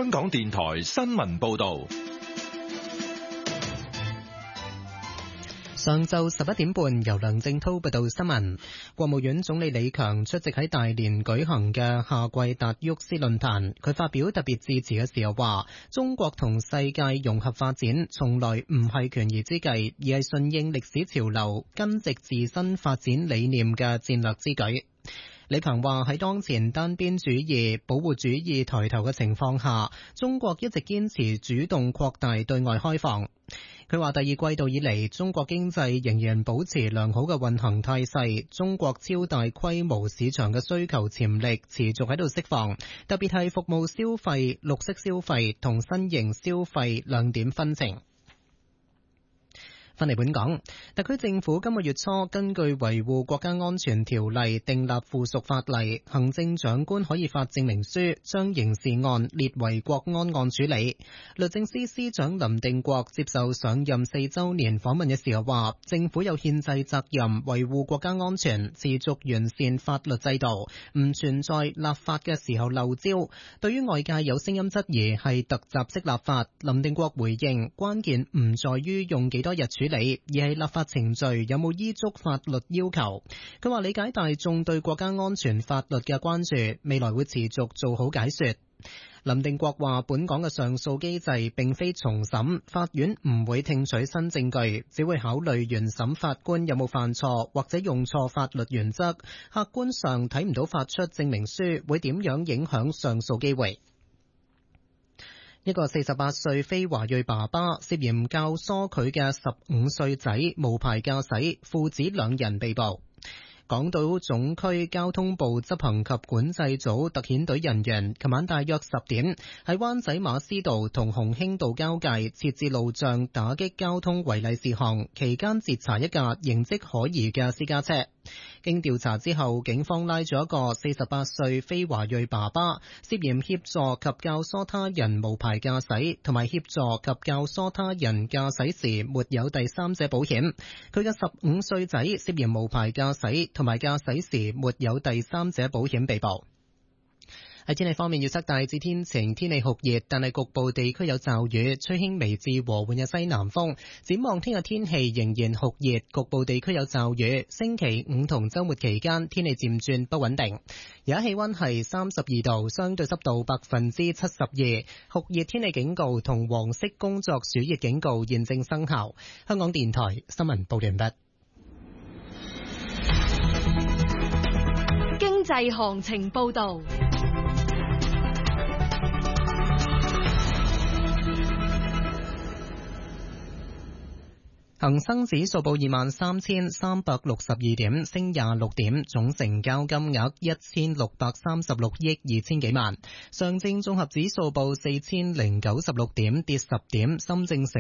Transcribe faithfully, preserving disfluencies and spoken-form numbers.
香港電台新聞報道。 上晝十一點半，由梁正濤報道新聞。國務院總理李強出席喺大連舉行嘅夏季達沃斯論壇，佢發表特別致辭嘅時候話：中國同世界融合發展，從來唔係權宜之計，而係順應歷史潮流、根植自身發展理念嘅戰略之舉。李強話喺當前單邊主義、保護主義抬頭嘅情況下，中國一直堅持主動擴大對外開放。佢話第二季度以嚟，中國經濟仍然保持良好嘅運行態勢，中國超大規模市場嘅需求潛力持續喺度釋放，特別係服務消費、綠色消費同新型消費亮點紛呈。翻嚟本港，特區政府今個月初根據維護國家安全條例訂立附屬法例，行政長官可以發證明書將刑事案列為國安案處理。律政司司長林定國接受上任四週年訪問嘅時候話，政府有憲制責任維護國家安全，持續完善法律制度，唔存在立法嘅時候漏招。對於外界有聲音質疑係突襲式立法，林定國回應關鍵唔在於用幾多日處理，而係立法程序有冇依足法律要求。佢話理解大眾對國家安全法律嘅關注，未來會持續做好解說。林定國話本港嘅上訴機制並非重審，法院唔會聽取新證據，只會考慮原審法官有冇犯錯或者用錯法律原則，客觀上睇唔到發出證明書會點樣影響上訴機會。一個四十八歲非華裔爸爸涉嫌教唆佢嘅十五歲仔無牌駕駛，父子兩人被捕。港島總區交通部執行及管制組特遣隊人員琴晚大約十點喺灣仔馬師道同鴻興道交界設置路障，打擊交通違例事項，期間截查一架形跡可疑嘅私家車。經調查之後，警方拉咗一個四十八歲非華裔爸爸，涉嫌協助及教唆他人無牌駕駛，同埋協助及教唆他人駕駛時沒有第三者保險。佢嘅十五歲仔涉嫌無牌駕駛同埋駕駛時沒有第三者保險被捕。喺天氣方面，預測大致天晴，天氣酷熱，但係局部地區有驟雨，吹輕微至和緩嘅西南風。展望聽日天氣仍然酷熱，局部地區有驟雨。星期五同週末期間天氣漸轉不穩定。而家氣溫係三十二度，相對濕度百分之七十二，酷熱天氣警告同黃色工作暑熱警告現正生效。香港電台新聞報完畢。 經濟行情報道。 恒生指數報二萬三千三百六十二點，升廿六點，總成交金額一千六百三十六億二千幾萬。上證綜合指數報四千零九十六點，跌十點，深證成